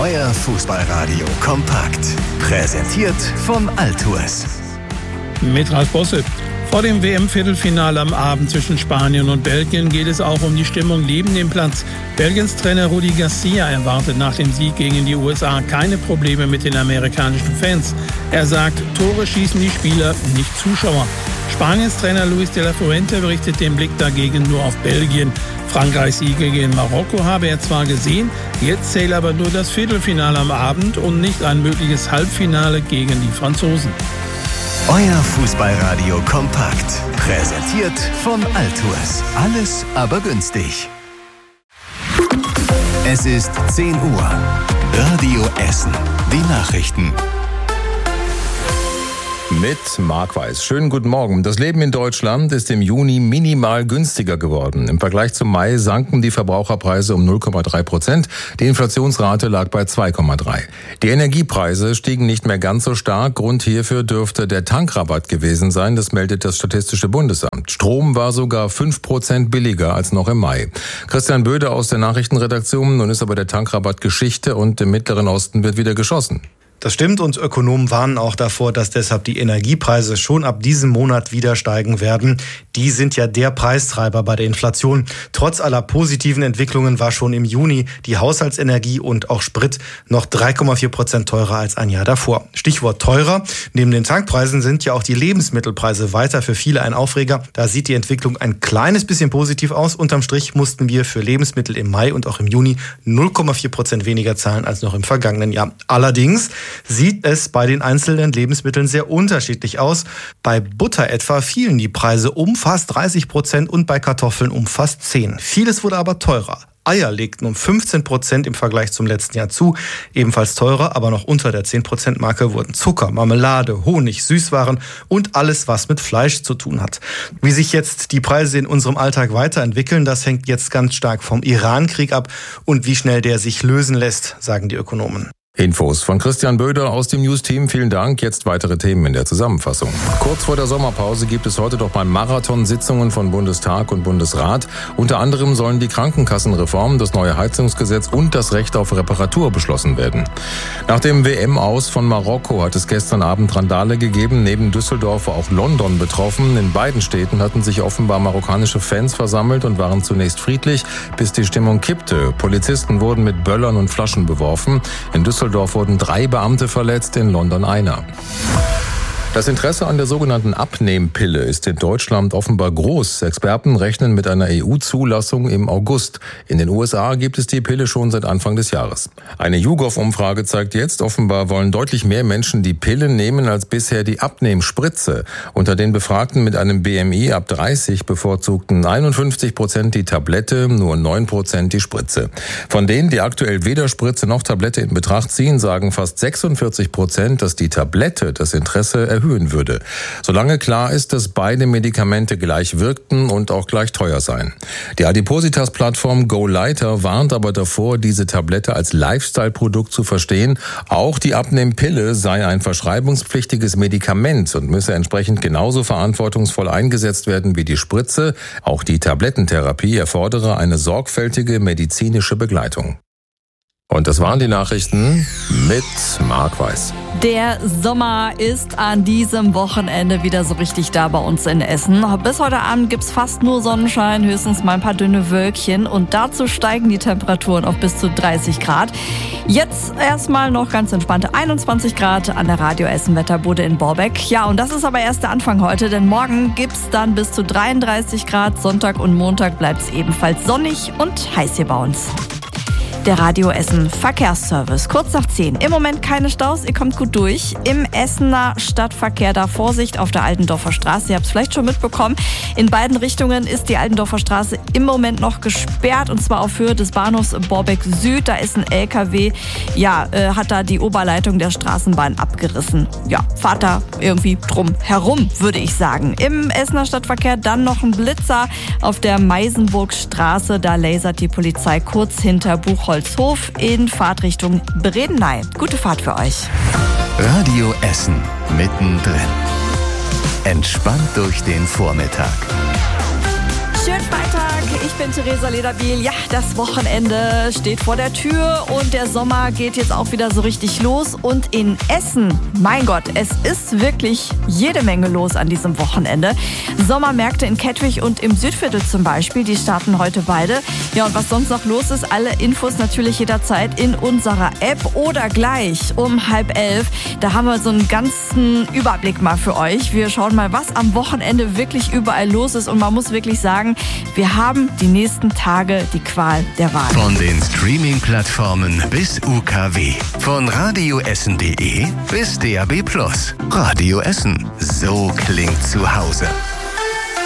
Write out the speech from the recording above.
Euer Fußballradio kompakt. Präsentiert von Altours. Mit Ralf Bosse. Vor dem WM-Viertelfinale am Abend zwischen Spanien und Belgien geht es auch um die Stimmung neben dem Platz. Belgiens Trainer Rudi Garcia erwartet nach dem Sieg gegen die USA keine Probleme mit den amerikanischen Fans. Er sagt, Tore schießen die Spieler, nicht Zuschauer. Spaniens Trainer Luis de la Fuente richtet den Blick dagegen nur auf Belgien. Frankreichs Sieg gegen Marokko habe er zwar gesehen, jetzt zähle aber nur das Viertelfinale am Abend und nicht ein mögliches Halbfinale gegen die Franzosen. Euer Fußballradio kompakt. Präsentiert von Altours. Alles aber günstig. Es ist 10 Uhr. Radio Essen. Die Nachrichten. Mit Marc Weiß. Schönen guten Morgen. Das Leben in Deutschland ist im Juni minimal günstiger geworden. Im Vergleich zum Mai sanken die Verbraucherpreise um 0,3%. Die Inflationsrate lag bei 2,3%. Die Energiepreise stiegen nicht mehr ganz so stark. Grund hierfür dürfte der Tankrabatt gewesen sein. Das meldet das Statistische Bundesamt. Strom war sogar 5% billiger als noch im Mai. Christian Böde aus der Nachrichtenredaktion. Nun ist aber der Tankrabatt Geschichte und im Mittleren Osten wird wieder geschossen. Das stimmt und Ökonomen warnen auch davor, dass deshalb die Energiepreise schon ab diesem Monat wieder steigen werden. Die sind ja der Preistreiber bei der Inflation. Trotz aller positiven Entwicklungen war schon im Juni die Haushaltsenergie und auch Sprit noch 3,4% teurer als ein Jahr davor. Stichwort teurer. Neben den Tankpreisen sind ja auch die Lebensmittelpreise weiter für viele ein Aufreger. Da sieht die Entwicklung ein kleines bisschen positiv aus. Unterm Strich mussten wir für Lebensmittel im Mai und auch im Juni 0,4% weniger zahlen als noch im vergangenen Jahr. Allerdings sieht es bei den einzelnen Lebensmitteln sehr unterschiedlich aus. Bei Butter etwa fielen die Preise um fast 30% und bei Kartoffeln um fast 10%. Vieles wurde aber teurer. Eier legten um 15% im Vergleich zum letzten Jahr zu. Ebenfalls teurer, aber noch unter der 10%-Marke wurden Zucker, Marmelade, Honig, Süßwaren und alles, was mit Fleisch zu tun hat. Wie sich jetzt die Preise in unserem Alltag weiterentwickeln, das hängt jetzt ganz stark vom Iran-Krieg ab und wie schnell der sich lösen lässt, sagen die Ökonomen. Infos von Christian Böder aus dem News-Team. Vielen Dank. Jetzt weitere Themen in der Zusammenfassung. Kurz vor der Sommerpause gibt es heute doch mal Marathonsitzungen von Bundestag und Bundesrat. Unter anderem sollen die Krankenkassenreform, das neue Heizungsgesetz und das Recht auf Reparatur beschlossen werden. Nach dem WM-Aus von Marokko hat es gestern Abend Randale gegeben. Neben Düsseldorf war auch London betroffen. In beiden Städten hatten sich offenbar marokkanische Fans versammelt und waren zunächst friedlich, bis die Stimmung kippte. Polizisten wurden mit Böllern und Flaschen beworfen. In Düsseldorf wurden 3 Beamte verletzt, in London einer. Das Interesse an der sogenannten Abnehmpille ist in Deutschland offenbar groß. Experten rechnen mit einer EU-Zulassung im August. In den USA gibt es die Pille schon seit Anfang des Jahres. Eine YouGov-Umfrage zeigt jetzt, offenbar wollen deutlich mehr Menschen die Pille nehmen als bisher die Abnehmspritze. Unter den Befragten mit einem BMI ab 30 bevorzugten 51% die Tablette, nur 9% die Spritze. Von denen, die aktuell weder Spritze noch Tablette in Betracht ziehen, sagen fast 46%, dass die Tablette das Interesse erhöhen würde. Solange klar ist, dass beide Medikamente gleich wirkten und auch gleich teuer seien. Die Adipositas-Plattform GoLighter warnt aber davor, diese Tablette als Lifestyle-Produkt zu verstehen. Auch die Abnehmpille sei ein verschreibungspflichtiges Medikament und müsse entsprechend genauso verantwortungsvoll eingesetzt werden wie die Spritze. Auch die Tablettentherapie erfordere eine sorgfältige medizinische Begleitung. Und das waren die Nachrichten mit Marc Weiß. Der Sommer ist an diesem Wochenende wieder so richtig da bei uns in Essen. Bis heute Abend gibt's fast nur Sonnenschein, höchstens mal ein paar dünne Wölkchen. Und dazu steigen die Temperaturen auf bis zu 30 Grad. Jetzt erstmal noch ganz entspannte 21 Grad an der Radio Essen Wetterbude in Borbeck. Ja, und das ist aber erst der Anfang heute, denn morgen gibt's dann bis zu 33 Grad. Sonntag und Montag bleibt's ebenfalls sonnig und heiß hier bei uns. Der Radio Essen Verkehrsservice. Kurz nach 10. Im Moment keine Staus, ihr kommt gut durch. Im Essener Stadtverkehr da Vorsicht auf der Altendorfer Straße. Ihr habt es vielleicht schon mitbekommen. In beiden Richtungen ist die Altendorfer Straße im Moment noch gesperrt. Und zwar auf Höhe des Bahnhofs Borbeck Süd. Da ist ein LKW, hat da die Oberleitung der Straßenbahn abgerissen. Ja, fahrt da irgendwie drum herum, würde ich sagen. Im Essener Stadtverkehr dann noch ein Blitzer auf der Meisenburgstraße. Da lasert die Polizei kurz hinter Buchholzhof in Fahrtrichtung Bredeney. Gute Fahrt für euch. Radio Essen mittendrin. Entspannt durch den Vormittag. Schönen Freitag. Ich bin Theresa Lederbiel. Ja, das Wochenende steht vor der Tür und der Sommer geht jetzt auch wieder so richtig los. Und in Essen, mein Gott, es ist wirklich jede Menge los an diesem Wochenende. Sommermärkte in Kettwig und im Südviertel zum Beispiel, die starten heute beide. Ja, und was sonst noch los ist, alle Infos natürlich jederzeit in unserer App oder gleich um 10:30. Da haben wir so einen ganzen Überblick mal für euch. Wir schauen mal, was am Wochenende wirklich überall los ist. Und man muss wirklich sagen, wir haben die nächsten Tage die Qual der Wahl. Von den Streaming-Plattformen bis UKW. Von radioessen.de bis DAB+. Radio Essen. So klingt zu Hause.